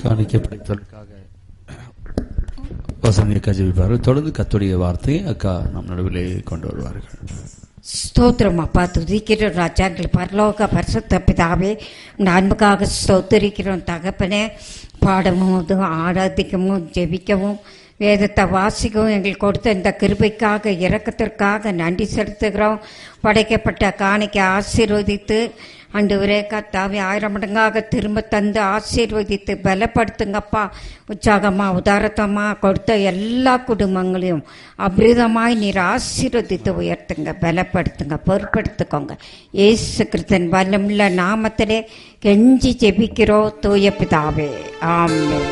காணிக்கை படைத்தலுக்காக வசந்தி அக்கா ஜெபிப்பார்கள். தொடர்ந்து கர்த்தருடைய வார்த்தையை அக்கா நம் நடுவிலே கொண்டு வருவார்கள். ஸ்தோத்திரம் அப்பா, துதிக்கிறோம் ராஜா. எங்கள் பரலோக பரிசுத்த பிதாவே, அன்புக்காக ஸ்தோத்திரிக்கிறோம் தகப்பனே. பாடவும் ஆராதிக்கவும் ஜெபிக்கவும் வேதத்தை வாசிக்கவும் எங்களுக்கு கொடுத்த இந்த கிருபைக்காக இரக்கத்திற்காக நன்றி செலுத்துகிறோம். படைக்கப்பட்ட காணிக்கை ஆசீர்வதித்து ஆண்டவரே கர்த்தாவே 1000 மடங்காக திரும்ப தந்து ஆசீர்வதித்து பலப்படுத்துங்கப்பா. உற்சாகமா உதாரத்தமா கொடுத்த எல்லா குடும்பங்களையும் அபிரிதமாய் நீர் ஆசீர்வதித்து உயர்த்துங்க, பலப்படுத்துங்க, பொறுப்படுத்துக்கோங்க. இயேசு கிறிஸ்துவின் வல்லமுள்ள நாமத்திலே கெஞ்சி ஜெபிக்கிறோம் தூய பிதாவே, ஆமென்.